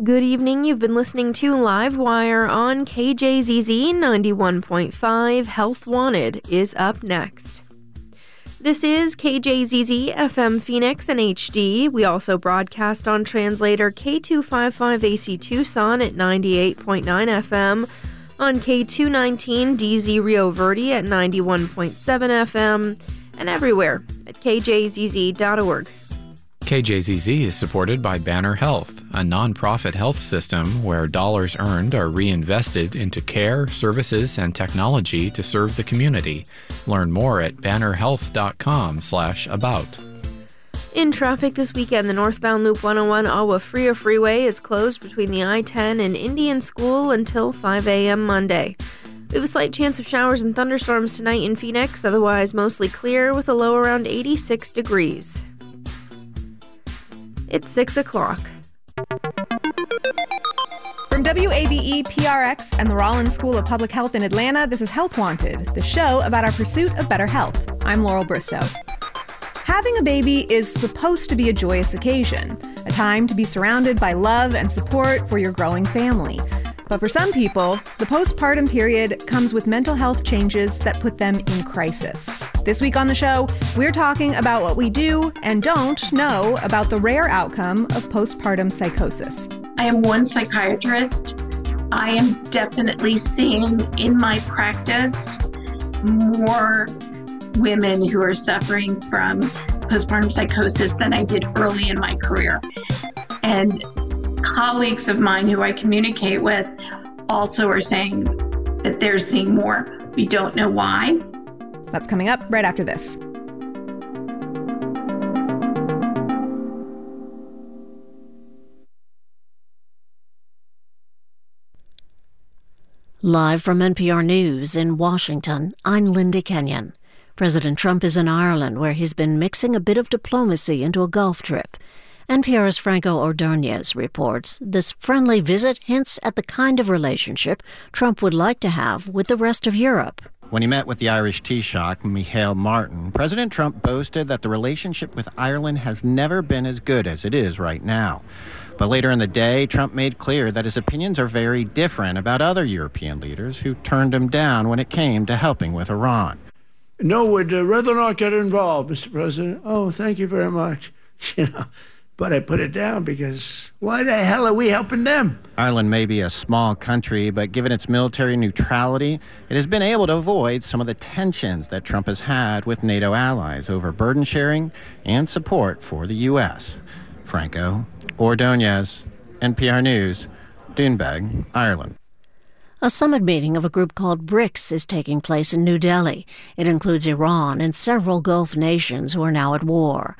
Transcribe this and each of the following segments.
Good evening. You've been listening to Livewire on KJZZ 91.5. Health Wanted is up next. This is KJZZ FM Phoenix and HD. We also broadcast on translator K255AC Tucson at 98.9 FM, on K219 DZ Rio Verde at 91.7 FM, and everywhere at kjzz.org. KJZZ is supported by Banner Health, a nonprofit health system where dollars earned are reinvested into care, services, and technology to serve the community. Learn more at bannerhealth.com/about. In traffic this weekend, the northbound Loop 101 Awa Fria Freeway is closed between the I-10 and Indian School until 5 a.m. Monday. We have a slight chance of showers and thunderstorms tonight in Phoenix, otherwise mostly clear with a low around 86 degrees. It's 6 o'clock. From WABE, PRX, and the Rollins School of Public Health in Atlanta, this is Health Wanted, the show about our pursuit of better health. I'm Laurel Bristow. Having a baby is supposed to be a joyous occasion, a time to be surrounded by love and support for your growing family. But for some people, the postpartum period comes with mental health changes that put them in crisis. This week on the show, we're talking about what we do and don't know about the rare outcome of postpartum psychosis. I am one psychiatrist. I am definitely seeing in my practice more women who are suffering from postpartum psychosis than I did early in my career. And colleagues of mine who I communicate with also are saying that they're seeing more. We don't know why. That's coming up right after this. Live from NPR News in Washington, I'm Linda Kenyon. President Trump is in Ireland, where he's been mixing a bit of diplomacy into a golf trip. NPR's Franco Ordóñez reports this friendly visit hints at the kind of relationship Trump would like to have with the rest of Europe. When he met with the Irish Taoiseach, Micheál Martin, President Trump boasted that the relationship with Ireland has never been as good as it is right now. But later in the day, Trump made clear that his opinions are very different about other European leaders who turned him down when it came to helping with Iran. No, would rather not get involved, Mr. President. Oh, thank you very much. But I put it down because why the hell are we helping them? Ireland may be a small country, but given its military neutrality, it has been able to avoid some of the tensions that Trump has had with NATO allies over burden sharing and support for the U.S. Franco Ordóñez, NPR News, Doonbeg, Ireland. A summit meeting of a group called BRICS is taking place in New Delhi. It includes Iran and several Gulf nations who are now at war.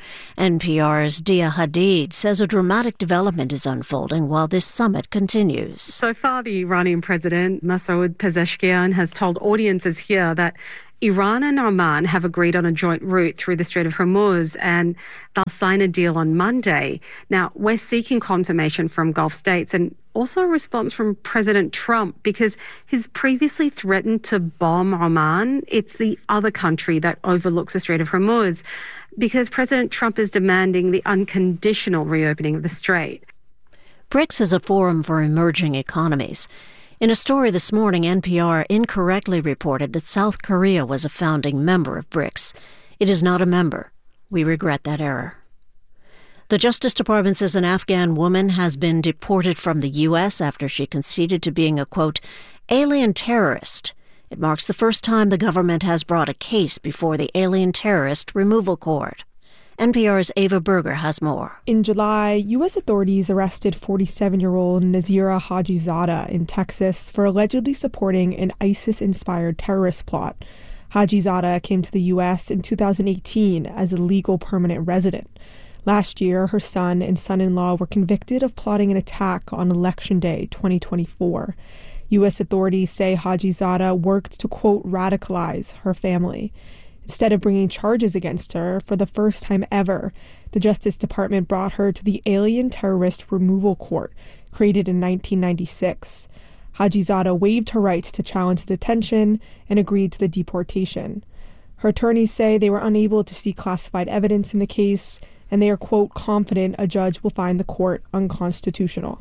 NPR's Dia Hadid says a dramatic development is unfolding while this summit continues. So far, the Iranian president, Masoud Pezeshkian, has told audiences here that Iran and Oman have agreed on a joint route through the Strait of Hormuz, and they'll sign a deal on Monday. Now, we're seeking confirmation from Gulf states and also a response from President Trump because he's previously threatened to bomb Oman. It's the other country that overlooks the Strait of Hormuz because President Trump is demanding the unconditional reopening of the strait. BRICS is a forum for emerging economies. In a story this morning, NPR incorrectly reported that South Korea was a founding member of BRICS. It is not a member. We regret that error. The Justice Department says an Afghan woman has been deported from the U.S. after she conceded to being a, quote, alien terrorist. It marks the first time the government has brought a case before the Alien Terrorist Removal Court. NPR's Ava Berger has more. In July, U.S. authorities arrested 47-year-old Nazira Hajizadeh in Texas for allegedly supporting an ISIS-inspired terrorist plot. Hajizadeh came to the U.S. in 2018 as a legal permanent resident. Last year, her son and son-in-law were convicted of plotting an attack on Election Day 2024. U.S. authorities say Hajizadeh worked to, quote, radicalize her family. Instead of bringing charges against her, for the first time ever, the Justice Department brought her to the Alien Terrorist Removal Court, created in 1996. Hajizadeh waived her rights to challenge the detention and agreed to the deportation. Her attorneys say they were unable to see classified evidence in the case, and they are, quote, confident a judge will find the court unconstitutional.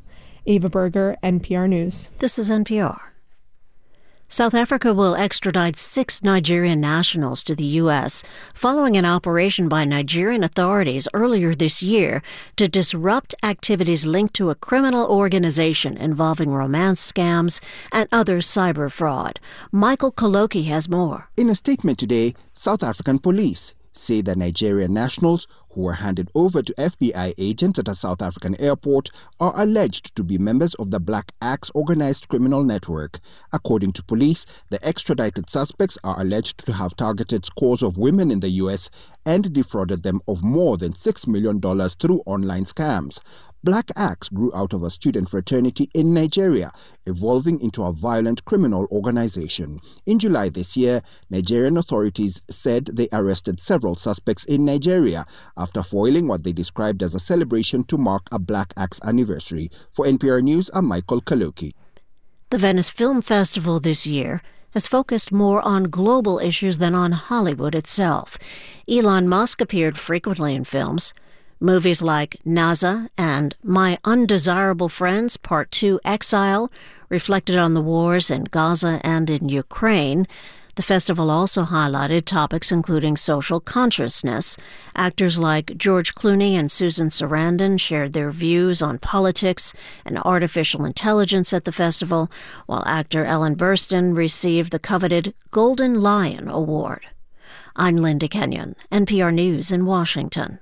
Ava Berger, NPR News. This is NPR. South Africa will extradite 6 Nigerian nationals to the U.S. following an operation by Nigerian authorities earlier this year to disrupt activities linked to a criminal organization involving romance scams and other cyber fraud. Michael Koloki has more. In a statement today, South African police say the Nigerian nationals who were handed over to FBI agents at a South African airport are alleged to be members of the Black Axe organized criminal network. According to police, the extradited suspects are alleged to have targeted scores of women in the U.S. and defrauded them of more than $6 million through online scams. Black Axe grew out of a student fraternity in Nigeria, evolving into a violent criminal organization. In July this year, Nigerian authorities said they arrested several suspects in Nigeria after foiling what they described as a celebration to mark a Black Axe anniversary. For NPR News, I'm Michael Kaloki. The Venice Film Festival this year has focused more on global issues than on Hollywood itself. Elon Musk appeared frequently in films. Movies like NASA and My Undesirable Friends Part 2 Exile reflected on the wars in Gaza and in Ukraine. The festival also highlighted topics including social consciousness. Actors like George Clooney and Susan Sarandon shared their views on politics and artificial intelligence at the festival, while actor Ellen Burstyn received the coveted Golden Lion Award. I'm Linda Kenyon, NPR News in Washington.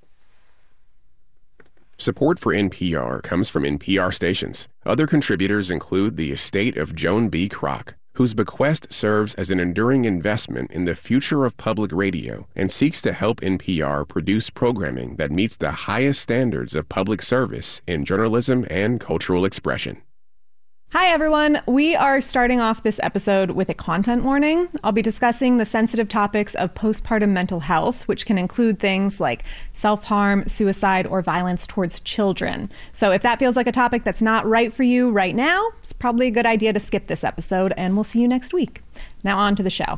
Support for NPR comes from NPR stations. Other contributors include the estate of Joan B. Kroc, whose bequest serves as an enduring investment in the future of public radio and seeks to help NPR produce programming that meets the highest standards of public service in journalism and cultural expression. Hi, everyone. We are starting off this episode with a content warning. I'll be discussing the sensitive topics of postpartum mental health, which can include things like self-harm, suicide, or violence towards children. So if that feels like a topic that's not right for you right now, it's probably a good idea to skip this episode, and we'll see you next week. Now on to the show.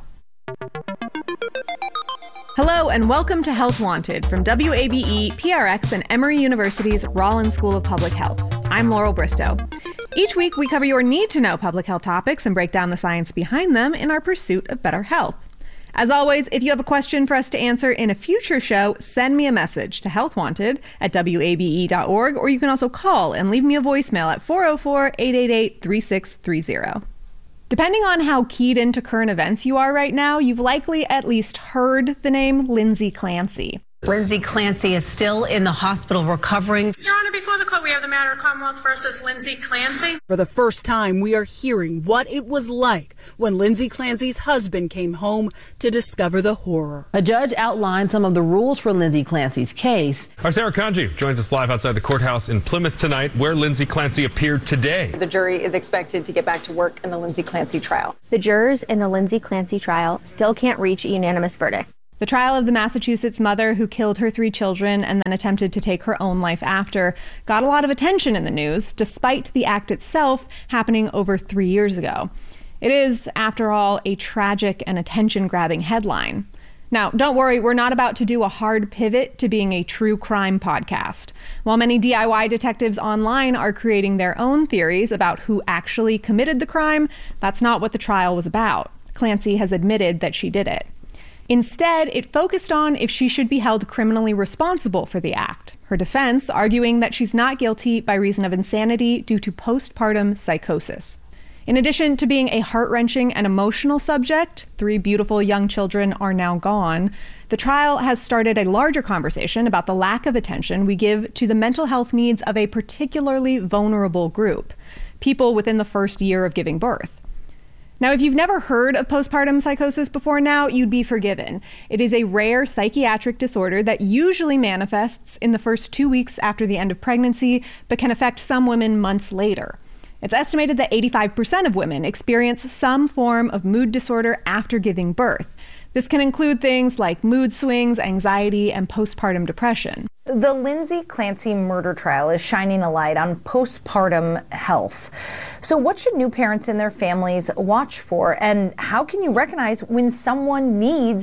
Hello and welcome to Health Wanted from WABE, PRX, and Emory University's Rollins School of Public Health. I'm Laurel Bristow. Each week, we cover your need-to-know public health topics and break down the science behind them in our pursuit of better health. As always, if you have a question for us to answer in a future show, send me a message to healthwanted@wabe.org, or you can also call and leave me a voicemail at 404-888-3630. Depending on how keyed into current events you are right now, you've likely at least heard the name Lindsay Clancy. Lindsay Clancy is still in the hospital recovering. Your Honor, before the court, we have the matter of Commonwealth versus Lindsay Clancy. For the first time, we are hearing what it was like when Lindsay Clancy's husband came home to discover the horror. A judge outlined some of the rules for Lindsay Clancy's case. Our Sarah Kanji joins us live outside the courthouse in Plymouth tonight, where Lindsay Clancy appeared today. The jury is expected to get back to work in the Lindsay Clancy trial. The jurors in the Lindsay Clancy trial still can't reach a unanimous verdict. The trial of the Massachusetts mother who killed her 3 children and then attempted to take her own life after got a lot of attention in the news, despite the act itself happening over 3 years ago. It is, after all, a tragic and attention-grabbing headline. Now, don't worry, we're not about to do a hard pivot to being a true crime podcast. While many DIY detectives online are creating their own theories about who actually committed the crime, that's not what the trial was about. Clancy has admitted that she did it. Instead, it focused on if she should be held criminally responsible for the act, her defense arguing that she's not guilty by reason of insanity due to postpartum psychosis. In addition to being a heart-wrenching and emotional subject, 3 beautiful young children are now gone, the trial has started a larger conversation about the lack of attention we give to the mental health needs of a particularly vulnerable group, people within the first year of giving birth. Now, if you've never heard of postpartum psychosis before now, you'd be forgiven. It is a rare psychiatric disorder that usually manifests in the first 2 weeks after the end of pregnancy, but can affect some women months later. It's estimated that 85% of women experience some form of mood disorder after giving birth. This can include things like mood swings, anxiety, and postpartum depression. The Lindsay Clancy murder trial is shining a light on postpartum health. So what should new parents and their families watch for? And how can you recognize when someone needs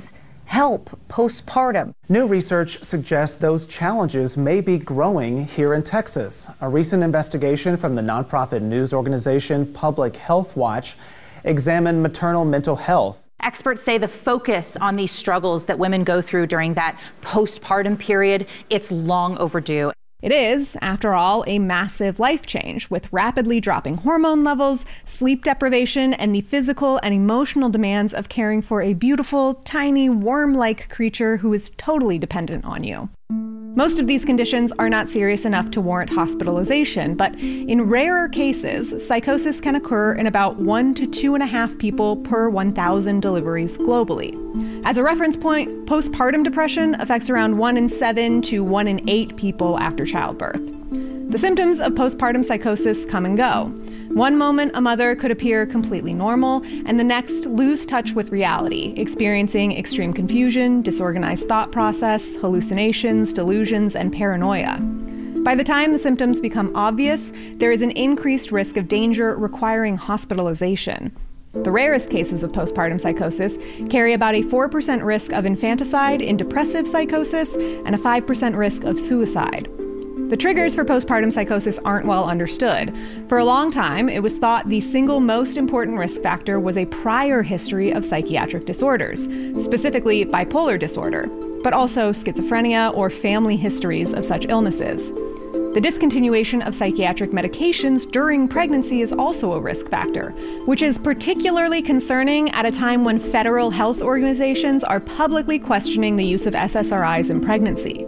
help postpartum? New research suggests those challenges may be growing here in Texas. A recent investigation from the nonprofit news organization Public Health Watch examined maternal mental health. Experts say the focus on these struggles that women go through during that postpartum period, it's long overdue. It is, after all, a massive life change with rapidly dropping hormone levels, sleep deprivation, and the physical and emotional demands of caring for a beautiful, tiny, worm-like creature who is totally dependent on you. Most of these conditions are not serious enough to warrant hospitalization, but in rarer cases, psychosis can occur in about 1 to 2.5 people per 1,000 deliveries globally. As a reference point, postpartum depression affects around 1 in 7 to 1 in 8 people after childbirth. The symptoms of postpartum psychosis come and go. One moment, a mother could appear completely normal, and the next lose touch with reality, experiencing extreme confusion, disorganized thought process, hallucinations, delusions, and paranoia. By the time the symptoms become obvious, there is an increased risk of danger requiring hospitalization. The rarest cases of postpartum psychosis carry about a 4% risk of infanticide in depressive psychosis and a 5% risk of suicide. The triggers for postpartum psychosis aren't well understood. For a long time, it was thought the single most important risk factor was a prior history of psychiatric disorders, specifically bipolar disorder, but also schizophrenia or family histories of such illnesses. The discontinuation of psychiatric medications during pregnancy is also a risk factor, which is particularly concerning at a time when federal health organizations are publicly questioning the use of SSRIs in pregnancy.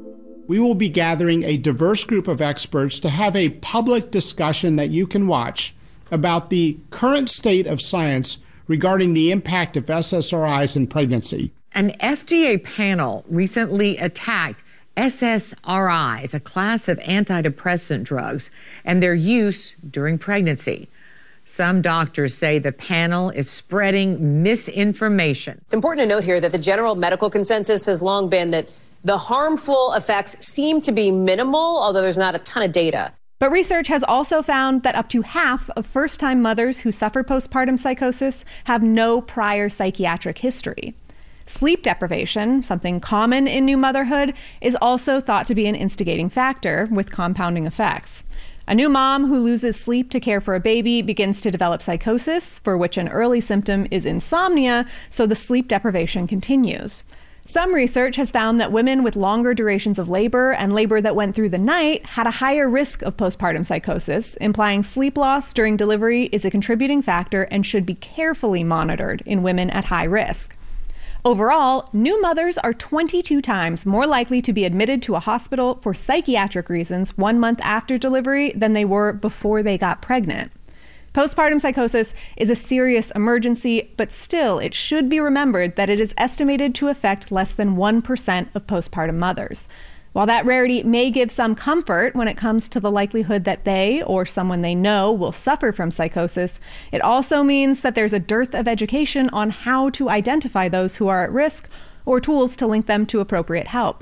We will be gathering a diverse group of experts to have a public discussion that you can watch about the current state of science regarding the impact of SSRIs in pregnancy. An FDA panel recently attacked SSRIs, a class of antidepressant drugs, and their use during pregnancy. Some doctors say the panel is spreading misinformation. It's important to note here that the general medical consensus has long been that the harmful effects seem to be minimal, although there's not a ton of data. But research has also found that up to half of first-time mothers who suffer postpartum psychosis have no prior psychiatric history. Sleep deprivation, something common in new motherhood, is also thought to be an instigating factor with compounding effects. A new mom who loses sleep to care for a baby begins to develop psychosis, for which an early symptom is insomnia, so the sleep deprivation continues. Some research has found that women with longer durations of labor and labor that went through the night had a higher risk of postpartum psychosis, implying sleep loss during delivery is a contributing factor and should be carefully monitored in women at high risk. Overall, new mothers are 22 times more likely to be admitted to a hospital for psychiatric reasons 1 month after delivery than they were before they got pregnant. Postpartum psychosis is a serious emergency, but still it should be remembered that it is estimated to affect less than 1% of postpartum mothers. While that rarity may give some comfort when it comes to the likelihood that they or someone they know will suffer from psychosis, it also means that there's a dearth of education on how to identify those who are at risk or tools to link them to appropriate help.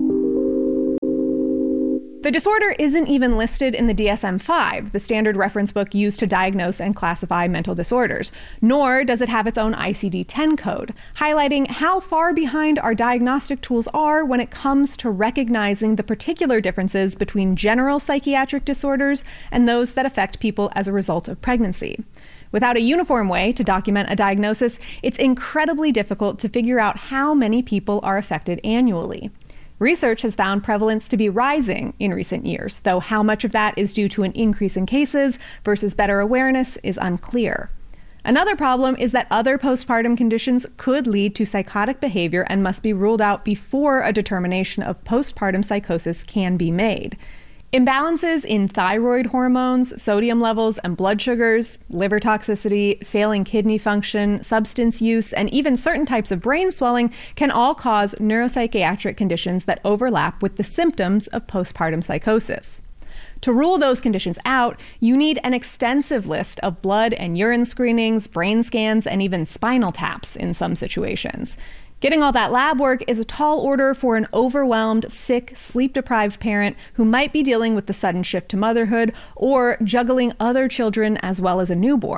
The disorder isn't even listed in the DSM-5, the standard reference book used to diagnose and classify mental disorders, nor does it have its own ICD-10 code, highlighting how far behind our diagnostic tools are when it comes to recognizing the particular differences between general psychiatric disorders and those that affect people as a result of pregnancy. Without a uniform way to document a diagnosis, it's incredibly difficult to figure out how many people are affected annually. Research has found prevalence to be rising in recent years, though how much of that is due to an increase in cases versus better awareness is unclear. Another problem is that other postpartum conditions could lead to psychotic behavior and must be ruled out before a determination of postpartum psychosis can be made. Imbalances in thyroid hormones, sodium levels and blood sugars, liver toxicity, failing kidney function, substance use, and even certain types of brain swelling can all cause neuropsychiatric conditions that overlap with the symptoms of postpartum psychosis. To rule those conditions out, you need an extensive list of blood and urine screenings, brain scans, and even spinal taps in some situations. Getting all that lab work is a tall order for an overwhelmed, sick, sleep-deprived parent who might be dealing with the sudden shift to motherhood or juggling other children as well as a newborn.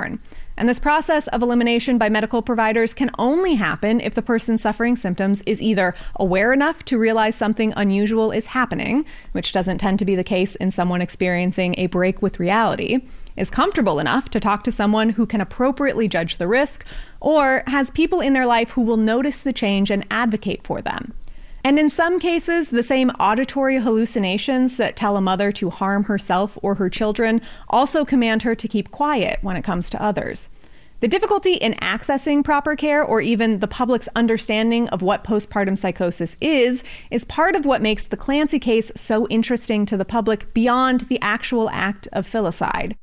And this process of elimination by medical providers can only happen if the person suffering symptoms is either aware enough to realize something unusual is happening, which doesn't tend to be the case in someone experiencing a break with reality, is comfortable enough to talk to someone who can appropriately judge the risk, or has people in their life who will notice the change and advocate for them. And in some cases, the same auditory hallucinations that tell a mother to harm herself or her children also command her to keep quiet when it comes to others. The difficulty in accessing proper care, or even the public's understanding of what postpartum psychosis is part of what makes the Clancy case so interesting to the public beyond the actual act of filicide.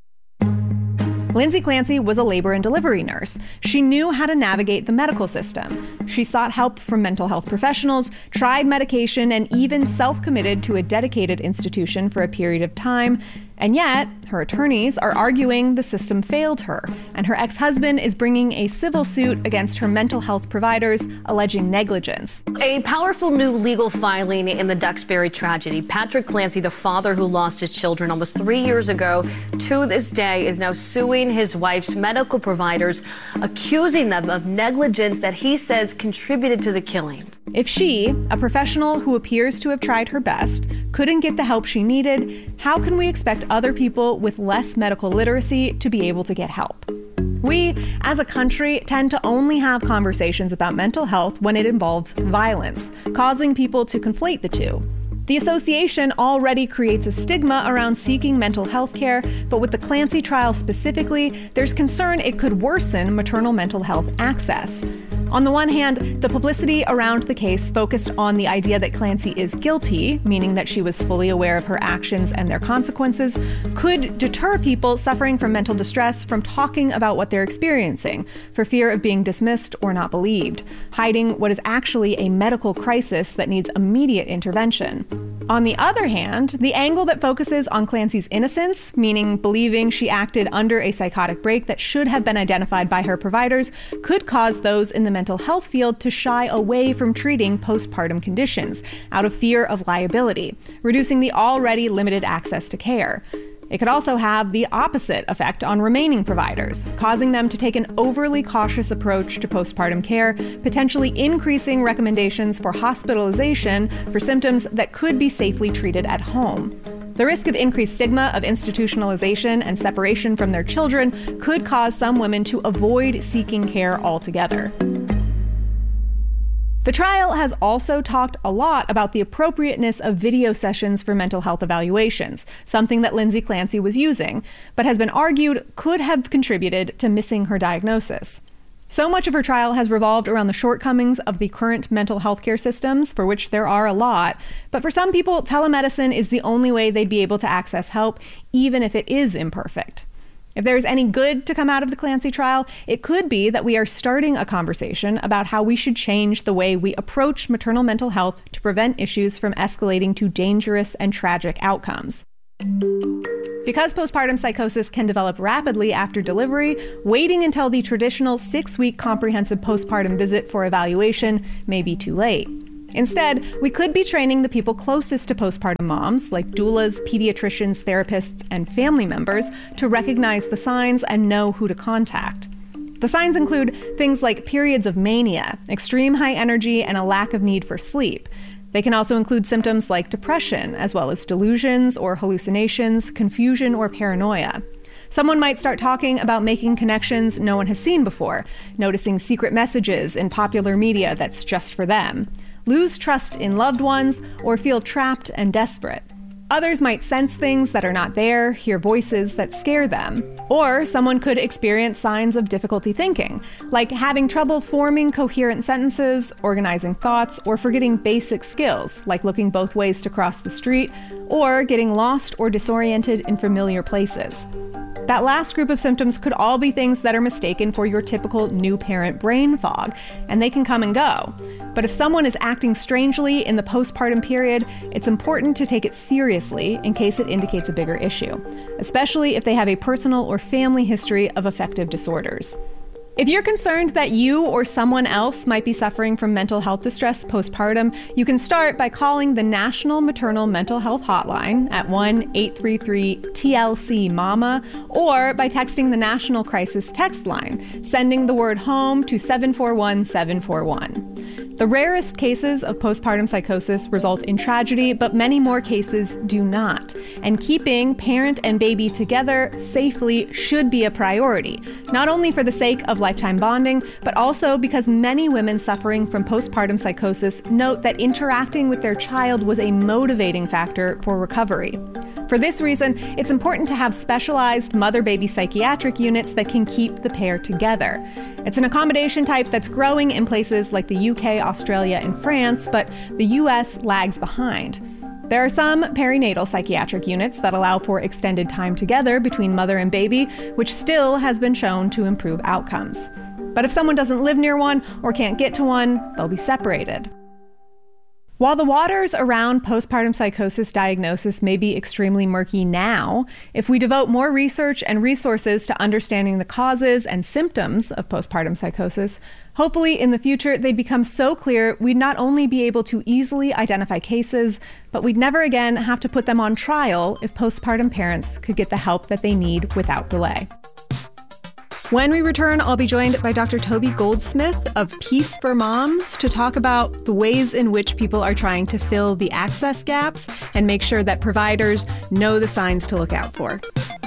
Lindsay Clancy was a labor and delivery nurse. She knew how to navigate the medical system. She sought help from mental health professionals, tried medication, and even self-committed to a dedicated institution for a period of time. And yet, her attorneys are arguing the system failed her, and her ex-husband is bringing a civil suit against her mental health providers, alleging negligence. A powerful new legal filing in the Duxbury tragedy. Patrick Clancy, the father who lost his children almost 3 years ago, to this day is now suing his wife's medical providers, accusing them of negligence that he says contributed to the killings. If she, a professional who appears to have tried her best, couldn't get the help she needed, how can we expect other people with less medical literacy to be able to get help? We, as a country, tend to only have conversations about mental health when it involves violence, causing people to conflate the two. The association already creates a stigma around seeking mental health care, but with the Clancy trial specifically, there's concern it could worsen maternal mental health access. On the one hand, the publicity around the case focused on the idea that Clancy is guilty, meaning that she was fully aware of her actions and their consequences, could deter people suffering from mental distress from talking about what they're experiencing, for fear of being dismissed or not believed, hiding what is actually a medical crisis that needs immediate intervention. On the other hand, the angle that focuses on Clancy's innocence, meaning believing she acted under a psychotic break that should have been identified by her providers, could cause those in the mental health field to shy away from treating postpartum conditions out of fear of liability, reducing the already limited access to care. It could also have the opposite effect on remaining providers, causing them to take an overly cautious approach to postpartum care, potentially increasing recommendations for hospitalization for symptoms that could be safely treated at home. The risk of increased stigma of institutionalization and separation from their children could cause some women to avoid seeking care altogether. The trial has also talked a lot about the appropriateness of video sessions for mental health evaluations, something that Lindsay Clancy was using, but has been argued could have contributed to missing her diagnosis. So much of her trial has revolved around the shortcomings of the current mental health care systems, for which there are a lot, but for some people, telemedicine is the only way they'd be able to access help, even if it is imperfect. If there is any good to come out of the Clancy trial, it could be that we are starting a conversation about how we should change the way we approach maternal mental health to prevent issues from escalating to dangerous and tragic outcomes. Because postpartum psychosis can develop rapidly after delivery, waiting until the traditional 6-week comprehensive postpartum visit for evaluation may be too late. Instead, we could be training the people closest to postpartum moms, like doulas, pediatricians, therapists, and family members, to recognize the signs and know who to contact. The signs include things like periods of mania, extreme high energy, and a lack of need for sleep. They can also include symptoms like depression, as well as delusions or hallucinations, confusion, or paranoia. Someone might start talking about making connections no one has seen before, noticing secret messages in popular media that's just for them, lose trust in loved ones, or feel trapped and desperate. Others might sense things that are not there, hear voices that scare them. Or someone could experience signs of difficulty thinking, like having trouble forming coherent sentences, organizing thoughts, or forgetting basic skills, like looking both ways to cross the street, or getting lost or disoriented in familiar places. That last group of symptoms could all be things that are mistaken for your typical new parent brain fog, and they can come and go. But if someone is acting strangely in the postpartum period, it's important to take it seriously in case it indicates a bigger issue, especially if they have a personal or family history of affective disorders. If you're concerned that you or someone else might be suffering from mental health distress postpartum, you can start by calling the National Maternal Mental Health Hotline at 1-833-TLC-MAMA or by texting the National Crisis Text Line, sending the word HOME to 741-741. The rarest cases of postpartum psychosis result in tragedy, but many more cases do not. And keeping parent and baby together safely should be a priority, not only for the sake of lifetime bonding, but also because many women suffering from postpartum psychosis note that interacting with their child was a motivating factor for recovery. For this reason, it's important to have specialized mother-baby psychiatric units that can keep the pair together. It's an accommodation type that's growing in places like the UK, Australia, and France, but the US lags behind. There are some perinatal psychiatric units that allow for extended time together between mother and baby, which still has been shown to improve outcomes. But if someone doesn't live near one or can't get to one, they'll be separated. While the waters around postpartum psychosis diagnosis may be extremely murky now, if we devote more research and resources to understanding the causes and symptoms of postpartum psychosis, hopefully in the future they'd become so clear we'd not only be able to easily identify cases, but we'd never again have to put them on trial if postpartum parents could get the help that they need without delay. When we return, I'll be joined by Dr. Toby Goldsmith of Peace for Moms to talk about the ways in which people are trying to fill the access gaps and make sure that providers know the signs to look out for.